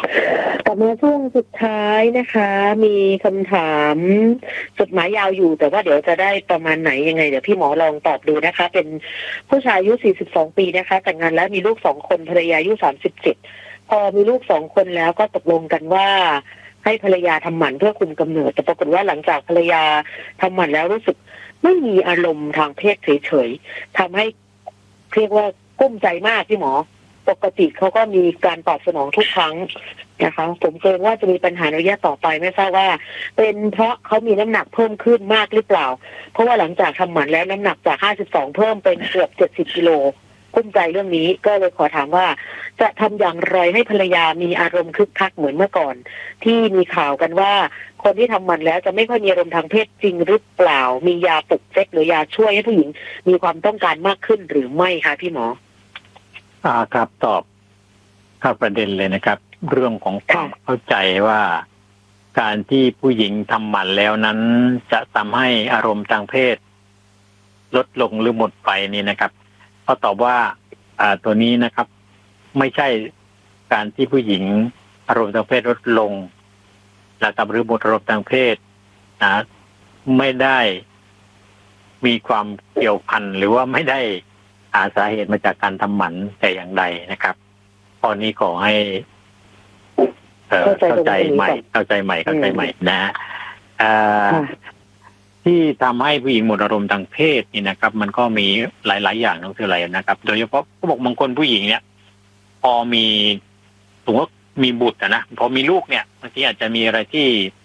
กลับมาช่วงสุดท้ายนะคะ มีคำถามจดหมายยาวอยู่แต่ว่าเดี๋ยวจะได้ประมาณไหนยังไงเดี๋ยวพี่หมอลองตอบดูนะคะเป็นผู้ชายอายุ42 ปีนะคะแต่งงานแล้วมีลูก2 คนภรรยาอายุ37พอมีลูก2 คนแล้วก็ตกลงกันว่าให้ภรรยาทำหมันเพื่อคุมกำเนิดแต่ปรากฏว่าหลังจากภรรยาทำหมันแล้วรู้สึกไม่มีอารมณ์ทางเพศเฉยๆทำให้เรียกว่ากุ้มใจมากพี่หมอปกติเขาก็มีการตอบสนองทุกครั้งนะคะผมเกรงว่าจะมีปัญหาในระยะต่อไปไม่ทราบว่าเป็นเพราะเขามีน้ำหนักเพิ่มขึ้นมากหรือเปล่าเพราะว่าหลังจากทำหมันแล้วน้ำหนักจาก52เพิ่มเป็นเกือบ70กิโลกุ้มใจเรื่องนี้ก็เลยขอถามว่าจะทำอย่างไรให้ภรรยามีอารมณ์คึกคักเหมือนเมื่อก่อนที่มีข่าวกันว่าคนที่ทำหมันแล้วจะไม่ค่อยมีอารมณ์ทางเพศจริงหรือเปล่ามียาปลุกเซ็กหรือยาช่วยให้ผู้หญิงมีความต้องการมากขึ้นหรือไม่คะพี่หมอครับตอบเข้าประเด็นเลยนะครับ เรื่องของความเข้าใจว่าการที่ผู้หญิงทำหมันแล้วนั้นจะทำให้อารมณ์ทางเพศลดลงหรือหมดไปนี่นะครับเขาตอบว่าตัวนี้นะครับไม่ใช่การที่ผู้หญิงอารมณ์ทางเพศลดลงและหรือหมดอารมณ์ทางเพศไม่ได้มีความเกี่ยวพันหรือว่าไม่ได้สาเหตุมาจากการทำหมันแต่อย่างใดนะครับตอนนี้ขอให้เข้าใจใหม่นะที่ทำให้ผู้หญิงหมดอารมณ์ทางเพศนี่นะครับมันก็มีหลายๆอย่างนั่นคืออะไรนะครับโดยเฉพาะเขาบอกบางคนผู้หญิงเนี่ยพอมีสมมติว่ามีบุตรนะพอมีลูกเนี่ยบางทีอาจจะมีอะไรที่